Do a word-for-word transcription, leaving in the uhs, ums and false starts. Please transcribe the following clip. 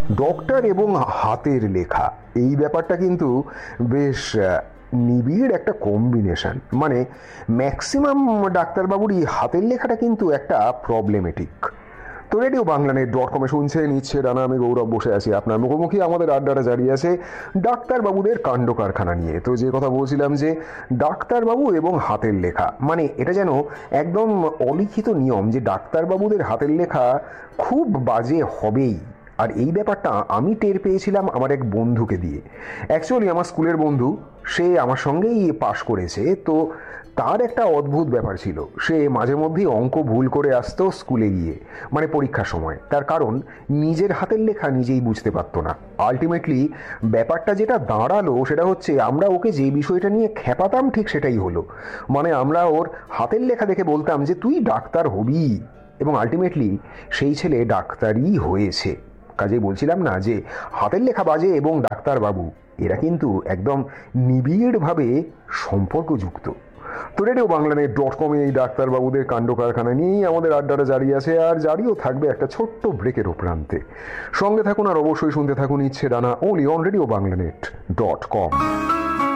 Doctor এবং হাতের লেখা, এই ব্যাপারটা কিন্তু বেশ নিবিড় একটা কম্বিনেশন। মানে ম্যাক্সিমাম ডাক্তারবাবুরই হাতের লেখাটা কিন্তু একটা প্রবলেমেটিক। তো রেডিও বাংলানেট ডট কমে শুনছে নিচ্ছে ডানা, আমি গৌরব বসে আছি আপনার মুখোমুখি। আমাদের আড্ডাটা জারি আছে ডাক্তারবাবুদের কাণ্ড কারখানা নিয়ে। তো যে কথা বলছিলাম যে ডাক্তারবাবু এবং হাতের লেখা, মানে এটা যেন একদম অলিখিত নিয়ম যে ডাক্তারবাবুদের হাতের লেখা খুব বাজে হবেই। আর এই ব্যাপারটা আমি টের পেয়েছিলাম আমার এক বন্ধুকে দিয়ে। অ্যাকচুয়ালি আমার স্কুলের বন্ধু, সে আমার সঙ্গেই পাশ করেছে। তো তার একটা অদ্ভুত ব্যাপার ছিল, সে মাঝে মধ্যেই অঙ্ক ভুল করে আসতো স্কুলে গিয়ে, মানে পরীক্ষার সময়। তার কারণ নিজের হাতের লেখা নিজেই বুঝতে পারতো না। আলটিমেটলি ব্যাপারটা যেটা দাঁড়ালো সেটা হচ্ছে আমরা ওকে যে বিষয়টা নিয়ে খেপাতাম ঠিক সেটাই হলো। মানে আমরা ওর হাতের লেখা দেখে বলতাম যে তুই ডাক্তার হবি, এবং আলটিমেটলি সেই ছেলে ডাক্তারই হয়েছে। কাজেই বলছিলাম না যে হাতের লেখা বাজে এবং ডাক্তারবাবু এরা কিন্তু একদম নিবিড়ভাবে সম্পর্কযুক্ত। তো রেডিও বাংলানেট ডট কমে এই ডাক্তারবাবুদের কাণ্ড কারখানা নিয়েই আমাদের আড্ডাটা জারি আছে, আর জারিও থাকবে একটা ছোট্ট ব্রেকের প্রান্তে। সঙ্গে থাকুন আর অবশ্যই শুনতে থাকুন ইচ্ছে ডানা, only on radio বাংলানেট dot com.